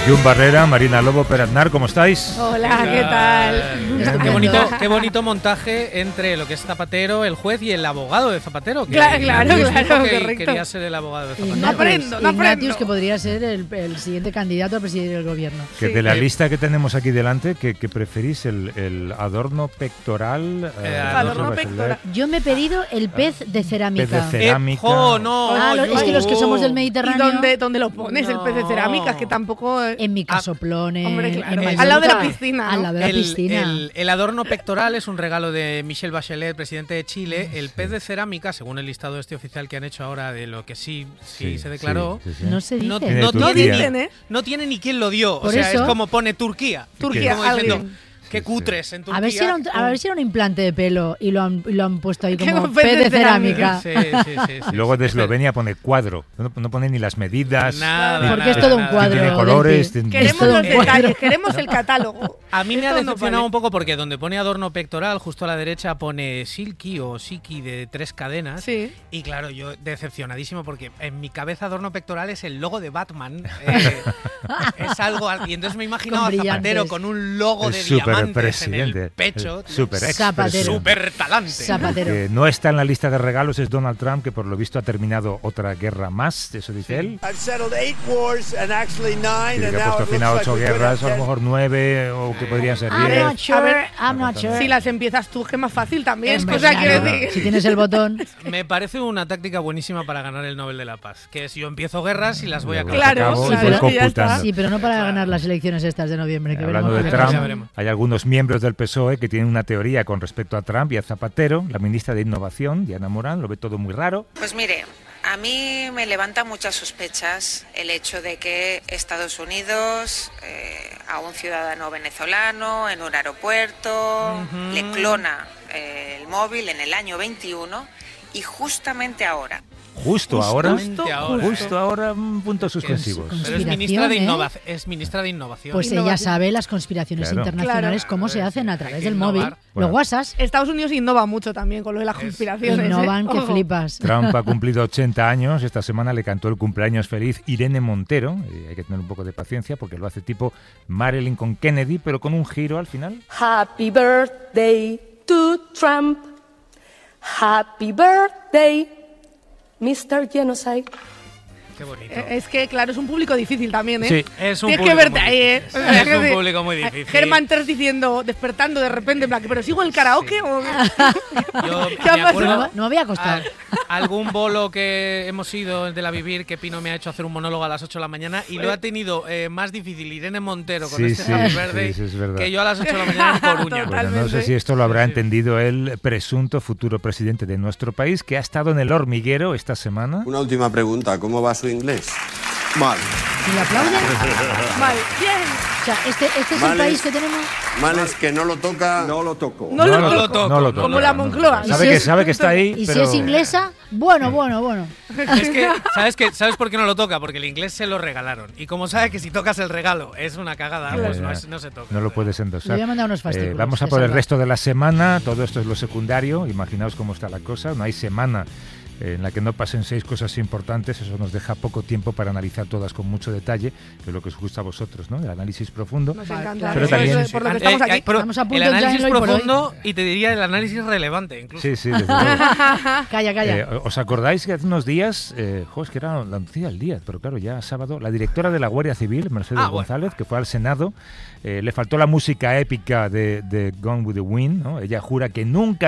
Jun Barrera, Marina Lobo, Peraznar, ¿cómo estáis? Hola, ¿qué tal? Qué bonito montaje entre lo que es Zapatero, el juez y el abogado de Zapatero. Claro, correcto. Quería ser el abogado de Zapatero. No aprendo. Ignatius, que podría ser el siguiente candidato a presidir el gobierno. Que de la lista que tenemos aquí delante, ¿qué preferís? ¿El adorno pectoral? Adorno pectoral. Yo me he pedido el pez de cerámica. Pez de cerámica. Es que los que somos del ¿Y Mediterráneo... dónde lo pones, el pez de cerámica? Es que tampoco... En mi casoplón, hombre, claro, en al lado de la piscina, ¿no? Al lado de la piscina. El adorno pectoral es un regalo de Michelle Bachelet, presidente de Chile. El pez de cerámica, según el listado oficial que han hecho ahora de lo que sí se declaró, no se dice. No tiene ni quién lo dio. Por o sea, eso, es como pone Turquía. Como diciendo, qué cutres en Turquía. A ver si era un implante de pelo y lo han puesto ahí como pez de cerámica. Sí. Luego de Eslovenia pone cuadro. No pone ni las medidas. Porque es todo un cuadro. Tiene colores. Queremos los detalles, queremos el catálogo. A mí me ha decepcionado un poco porque donde pone adorno pectoral, justo a la derecha pone Silky o Siki de 3 cadenas. Sí. Y claro, yo decepcionadísimo porque en mi cabeza adorno pectoral es el logo de Batman. Es algo. Y entonces me he imaginado a Zapatero con un logo de diamantes en el pecho. Super talante. Zapatero. Que no está en la lista de regalos es Donald Trump, que por lo visto ha terminado otra guerra más, eso dice él. Dice que ha puesto fin a 8 guerras, o a lo mejor 9, o que podrían ser 10. I'm not sure. Si las empiezas tú, que es más fácil también. Si tienes el botón. Me parece una táctica buenísima para ganar el Nobel de la Paz, que es yo empiezo guerras y las voy a Claro, pero no para ganar las elecciones estas de noviembre. Que hablando de Trump, hay algunos miembros del PSOE que tienen una teoría con respecto a Trump y a Zapatero. La ministra de Innovación, Diana Morán, lo ve todo muy raro. Pues mire, a mí me levanta muchas sospechas el hecho de que Estados Unidos a un ciudadano venezolano en un aeropuerto le clona el móvil en el año 21 y justamente ahora. Justo ahora, puntos suspensivos. Pero es ministra de Innovación. Pues ella sabe las conspiraciones internacionales, cómo se hacen a través del móvil. Los WhatsApp. Estados Unidos innova mucho también con lo de las conspiraciones. Innovan que flipas. Trump ha cumplido 80 años. Esta semana le cantó el cumpleaños feliz Irene Montero. Hay que tener un poco de paciencia porque lo hace tipo Marilyn con Kennedy, pero con un giro al final. Happy birthday to Trump. Happy birthday, Mr. Genocide. Qué bonito. Es que, claro, es un público difícil también, ¿eh? Sí, es un público público muy difícil. Es un público muy difícil. Germán Terz diciendo, despertando de repente, en plan, ¿pero sigo en el karaoke? ¿O ¿Qué ha pasado? No me había costado. Algún bolo que hemos ido de la Vivir, que Pino me ha hecho hacer un monólogo a las 8 de la mañana y lo ha tenido más difícil Irene Montero con Happy Birthday que yo a las 8 de la mañana en Coruña. Bueno, no sé si esto lo habrá entendido el presunto futuro presidente de nuestro país, que ha estado en El Hormiguero esta semana. Una última pregunta, ¿cómo va su inglés? Mal. ¿Y le aplauden? Mal, bien. O sea, este es el país que tenemos. Mal es que no lo toca. No lo toco. No lo toco. Como la Moncloa. Sabe que está ahí. Y pero... si es inglesa, bueno. Es que, ¿sabes por qué no lo toca? Porque el inglés se lo regalaron. Y como sabe que si tocas el regalo es una cagada, pues no se toca. No lo puedes endosar. Le voy a mandar unos fascículos. Vamos a por el resto de la semana. Todo esto es lo secundario. Imaginaos cómo está la cosa. No hay semana en la que no pasen 6 cosas importantes. Eso nos deja poco tiempo para analizar todas con mucho detalle, que es lo que os gusta a vosotros, ¿no? El análisis profundo. Nos encanta. Pero también por lo que estamos aquí. Estamos a punto el análisis de profundo y te diría el análisis relevante incluso. Sí, desde luego. Calla. ¿Os acordáis que hace unos días, es que era la noticia del día, pero claro, ya sábado, la directora de la Guardia Civil, Mercedes González, que fue al Senado, le faltó la música épica de Gone with the Wind, ¿no? Ella jura que nunca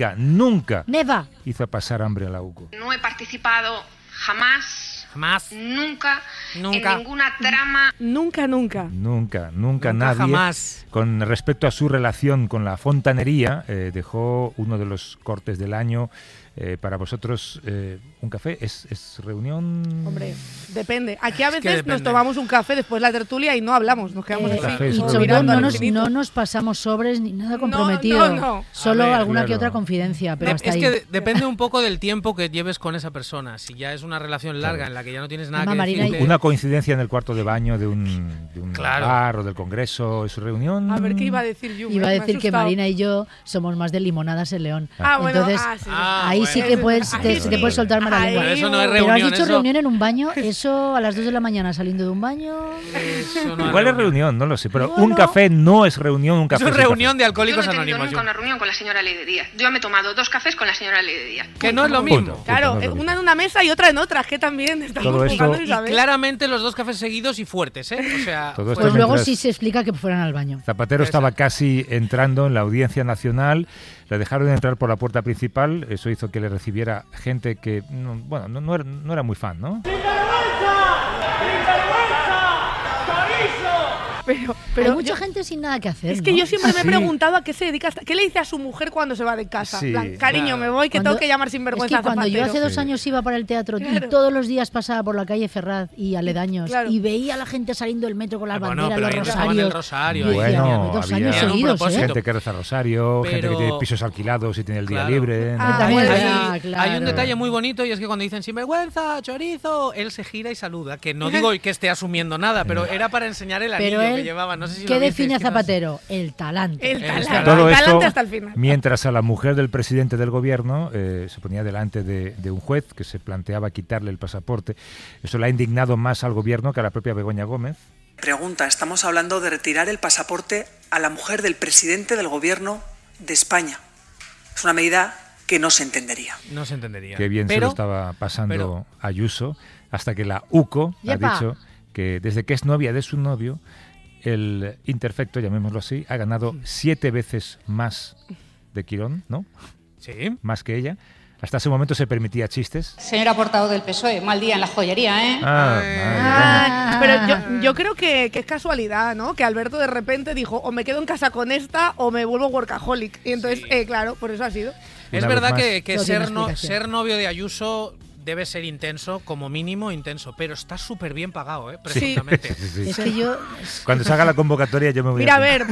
Never hizo pasar hambre a la UCO. No he participado jamás, nunca en ninguna trama. Nunca Nadie. Jamás. Con respecto a su relación con la fontanería, dejó uno de los cortes del año. Para vosotros, ¿un café es reunión? Hombre, depende. Aquí a veces nos tomamos un café después de la tertulia y no hablamos, nos quedamos así. Y sobre todo no nos pasamos sobres ni nada comprometido. No. Solo alguna que otra confidencia, pero hasta ahí. Es que depende un poco del tiempo que lleves con esa persona. Si ya es una relación larga en la que ya no tienes nada que decirte. Una coincidencia en el cuarto de baño de un bar o del congreso, ¿es su reunión? A ver, ¿qué iba a decir yo? Iba a decir que Marina y yo somos más de limonadas en León. Entonces, ahí sí que puedes, te puedes soltar más la lengua. Pero eso no es reunión. Pero has dicho reunión en un baño, eso a las 2 de la mañana saliendo de un baño. Igual es reunión, no lo sé, pero un café no es reunión, un café es reunión de Alcohólicos Anónimos. Yo no he tenido nunca una reunión con la señora Ley de Díaz. Yo me he tomado 2 cafés con la señora Ley de Díaz. Que no es lo mismo. Claro, una en una mesa y otra en otra, que también estamos jugando. Y claramente los 2 cafés seguidos y fuertes, ¿eh? O sea, pues luego sí se explica que fueran al baño. Zapatero estaba casi entrando en la Audiencia Nacional, le dejaron entrar por la puerta principal, eso hizo que le recibiera gente que, no era muy fan, ¿no? Pero hay mucha gente sin nada que hacer. Es que yo siempre me he preguntado a qué se dedica, qué le dice a su mujer cuando se va de casa. Sí, cariño, me voy, que tengo que llamar sinvergüenza. Es que cuando yo hace 2 años iba para el teatro y todos los días pasaba por la calle Ferraz y aledaños y veía a la gente saliendo del metro con las banderas, los rosarios. Bueno, 2 años seguidos, gente que reza rosario, gente que tiene pisos alquilados y tiene el día libre. Hay un detalle muy bonito y es que cuando dicen sinvergüenza, chorizo, él se gira y saluda. Que no digo que esté asumiendo nada, pero era para enseñar el anillo que llevaba. No sé si ¿qué define a Zapatero? El talante. El Todo esto, talante hasta el final. Mientras a la mujer del presidente del gobierno se ponía delante de un juez que se planteaba quitarle el pasaporte. Eso le ha indignado más al gobierno que a la propia Begoña Gómez. Pregunta, estamos hablando de retirar el pasaporte a la mujer del presidente del gobierno de España. Es una medida que no se entendería. No se entendería. Qué bien se lo estaba pasando Ayuso, hasta que la UCO ha dicho que desde que es novia de su novio, el imperfecto, llamémoslo así, ha ganado 7 veces más de Quirón, ¿no? Sí. Más que ella. Hasta ese momento se permitía chistes. Señora portavoz del PSOE, mal día en la joyería, ¿eh? Pero yo creo que es casualidad, ¿no? Que Alberto de repente dijo, o me quedo en casa con esta o me vuelvo workaholic. Y entonces, claro, por eso ha sido. Es verdad que ser novio de Ayuso debe ser intenso, como mínimo intenso, pero está súper bien pagado, presuntamente. Sí. Es que yo... Cuando se haga la convocatoria yo me voy a ver,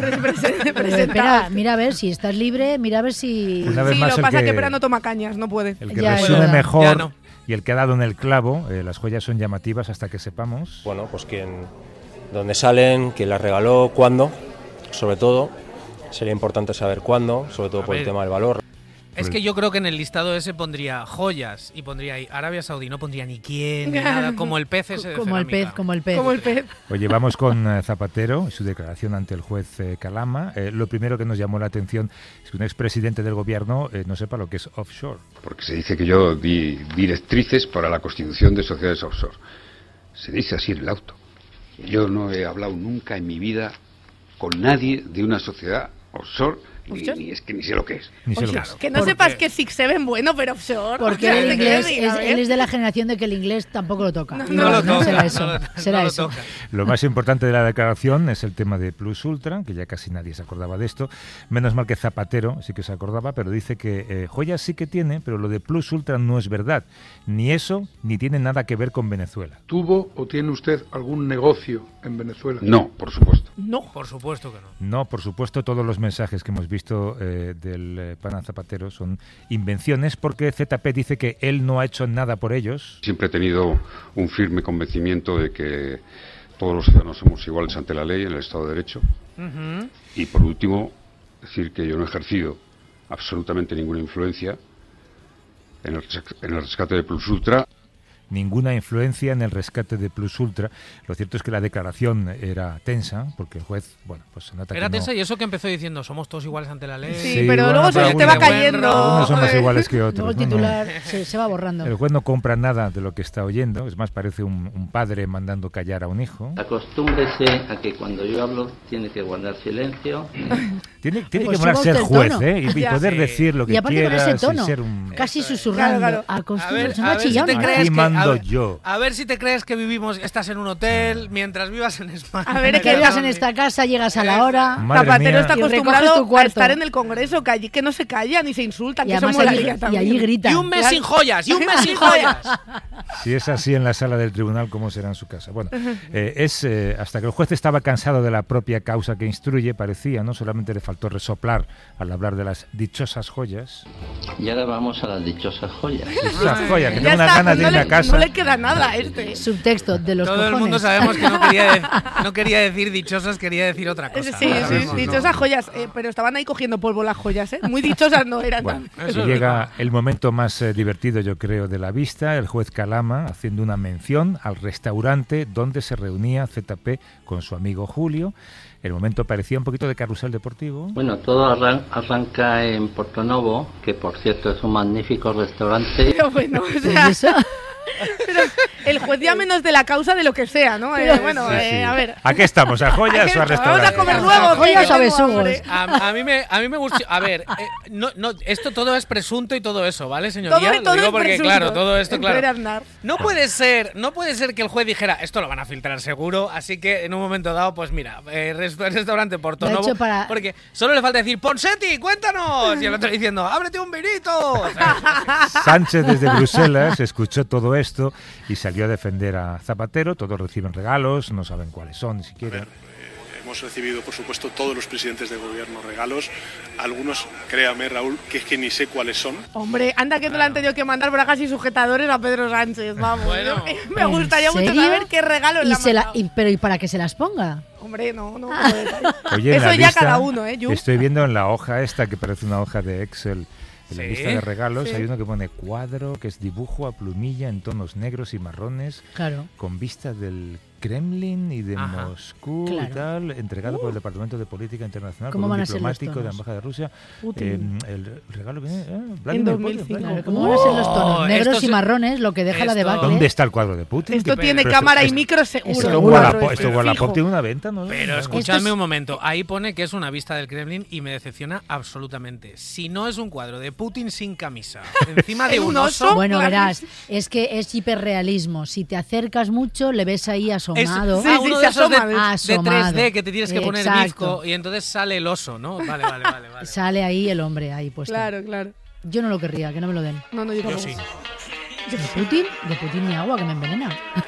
mira a ver si estás libre, mira a ver si... Sí, lo que pasa es que Pera no toma cañas, no puede. El que resume mejor y el que ha dado en el clavo, las joyas son llamativas hasta que sepamos. Bueno, pues dónde salen, quién las regaló, cuándo, sobre todo. Sería importante saber cuándo, sobre todo por el tema del valor. Es que yo creo que en el listado ese pondría joyas y pondría ahí Arabia Saudí, no pondría ni quién, ni nada, como el pez ese de cerámica. Como el pez. Oye, vamos con Zapatero y su declaración ante el juez Calama. Lo primero que nos llamó la atención es que un expresidente del gobierno no sepa lo que es offshore. Porque se dice que yo di directrices para la constitución de sociedades offshore. Se dice así en el auto. Yo no he hablado nunca en mi vida con nadie de una sociedad offshore. Ni es que ni sé lo que es. Que no sepas que Six Seven bueno, pero offshore. Porque el inglés, él es de la generación de que el inglés tampoco lo toca. No lo toca. Será eso. Será eso. Lo más importante de la declaración es el tema de Plus Ultra, que ya casi nadie se acordaba de esto. Menos mal que Zapatero sí que se acordaba, pero dice que joyas sí que tiene, pero lo de Plus Ultra no es verdad. Ni eso, ni tiene nada que ver con Venezuela. ¿Tuvo o tiene usted algún negocio en Venezuela? No, por supuesto. No, por supuesto que no. No, por supuesto, todos los mensajes que hemos visto del pana Zapatero son invenciones, porque ZP dice que él no ha hecho nada por ellos. Siempre he tenido un firme convencimiento de que todos los ciudadanos somos iguales ante la ley en el Estado de Derecho. Y por último, decir que yo no he ejercido absolutamente ninguna influencia en el rescate de Plus Ultra. Ninguna influencia en el rescate de Plus Ultra. Lo cierto es que la declaración era tensa, porque el juez, pues se nota que era tensa, y eso que empezó diciendo, somos todos iguales ante la ley. Sí, pero luego se te va cayendo. Unos son más iguales que otros. Luego el titular se va borrando. El juez no compra nada de lo que está oyendo, es más, parece un padre mandando callar a un hijo. Acostúmbrese a que cuando yo hablo tiene que guardar silencio. Tiene que molar ser juez, y poder decir lo que quieras. Ese tono, y ser un... casi susurrando. Claro. Acostúmbrese, a ver si te crees que estás en un hotel mientras vivas en España. A ver, que vivas en esta casa, llegas a la hora. Zapatero está acostumbrado a estar en el Congreso, que no se callan ni se insultan, que eso molaría también. Y allí gritan. Y un mes sin joyas, Si es así en la sala del tribunal, ¿cómo será en su casa? Bueno, hasta que el juez estaba cansado de la propia causa que instruye, parecía, ¿no? Solamente le faltó resoplar al hablar de las dichosas joyas. Y ahora vamos a las dichosas joyas. Dichosas joyas, que tengo unas ganas de ir a casa. No le queda nada a este. Subtexto, de los Todo cojones. el mundo sabemos que no quería decir dichosas, quería decir otra cosa. Sí, dichosas joyas, pero estaban ahí cogiendo polvo las joyas, ¿eh? Muy dichosas no eran. Bueno, llega el momento más divertido, yo creo, de la vista, el juez Calama haciendo una mención al restaurante donde se reunía ZP con su amigo Julio. El momento parecía un poquito de carrusel deportivo. Bueno, todo arranca en Portonovo, que por cierto es un magnífico restaurante. Pero bueno, o sea, pero el juez ya menos de la causa de lo que sea, ¿no? Bueno, sí. A ver. ¿A qué estamos? ¿A joyas o a restaurantes? Vamos a comer luego, joyas o besugos. A mí me gusta. A ver, esto todo es presunto y todo eso, ¿vale, señoría? Todo lo digo es porque, presunto. claro, todo esto, claro. No puede ser que el juez dijera, esto lo van a filtrar seguro, así que en un momento dado, pues mira, restaurante Portonovo, porque solo le falta decir, Ponseti, cuéntanos, y el otro diciendo, ábrete un vinito. O sea, Sánchez desde Bruselas escuchó todo esto y salió a defender a Zapatero. Todos reciben regalos, no saben cuáles son, ni siquiera. Hemos recibido, por supuesto, todos los presidentes de gobierno regalos. Algunos, créame, Raúl, que es que ni sé cuáles son. Hombre, anda que no le han tenido que mandar bragas y sujetadores a Pedro Sánchez, vamos. Bueno, me gustaría mucho saber qué regalos le han mandado. Pero ¿y para qué se las ponga? Hombre, no. Oye, eso ya lista, cada uno, ¿eh? Estoy viendo en la hoja esta, que parece una hoja de Excel, en la lista de regalos, hay uno que pone cuadro, que es dibujo a plumilla en tonos negros y marrones, con vista del Kremlin y de Moscú y tal, entregado por el Departamento de Política Internacional por un diplomático de la Embajada de Rusia. El regalo viene en 2005. ¿Cómo van a ser los tonos negros y marrones, lo que deja la debacle? ¿Dónde está el cuadro de Putin? Esto tiene cámara y micro seguro. Esto Wallapop tiene una venta, ¿no? Pero escuchadme un momento, ahí pone que es una vista del Kremlin y me decepciona absolutamente. Si no es un cuadro de Putin sin camisa, encima de un oso... Bueno, verás, es que es hiperrealismo. Si te acercas mucho, le ves ahí asomado. Uno de esos de 3D que te tienes que poner bizco y entonces sale el oso, ¿no? Vale. Sale ahí el hombre, ahí puesto. Claro. Yo no lo querría, que no me lo den. No, yo sí. ¿De Putin? De Putin ni agua, que me envenena.